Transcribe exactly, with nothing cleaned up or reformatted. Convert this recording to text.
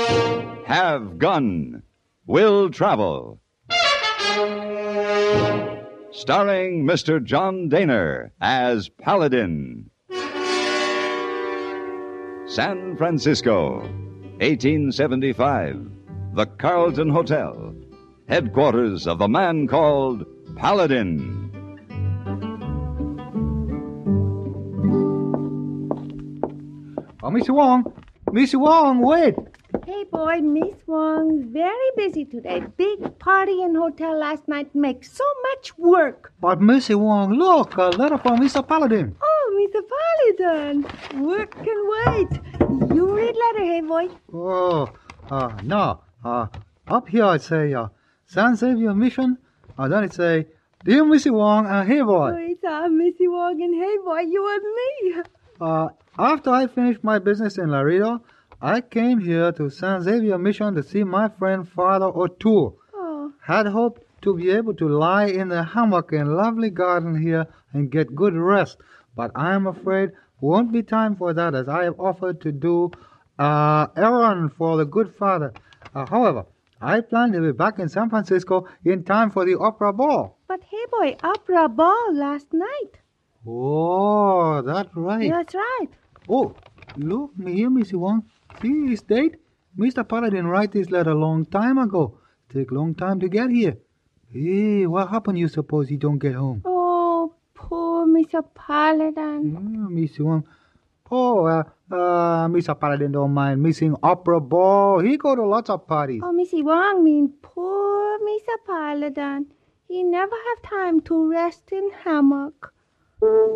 Have Gun, Will Travel. Starring Mister John Daner as Paladin. San Francisco, eighteen seventy-five. The Carlton Hotel, headquarters of the man called Paladin. Oh, Mister Wong! Mister Wong, wait! Hey, boy, Miss Wong's very busy today. Big party in hotel last night makes so much work. But Mister Wong, look, a letter from Mister Paladin. Oh, Mister Paladin, work can wait. You read letter, hey, boy. Oh, uh, no. Uh, up here it say, uh, San Xavier Mission. Uh, then it say, Dear Mister Wong and Hey Boy. Oh, it's uh, Missy Wong and hey, boy, you and me. Uh, after I finished my business in Laredo, I came here to San Xavier Mission to see my friend Father O'Toole. Oh. Had hoped to be able to lie in the hammock in lovely garden here and get good rest, but I am afraid won't be time for that, as I have offered to do uh errand for the good Father. Uh, however, I plan to be back in San Francisco in time for the opera ball. But hey, boy, opera ball last night. Oh, that's right. That's right. Oh, look, here, Mister Wong. See his date? Mister Paladin write this letter long time ago. Take long time to get here. Hey, what happened you suppose he don't get home? Oh, poor Mister Paladin. Yeah, Mister Wong. Oh, uh, uh, Mister Paladin don't mind missing opera ball. He go to lots of parties. Oh, Missy Wong mean poor Mister Paladin. He never have time to rest in hammock.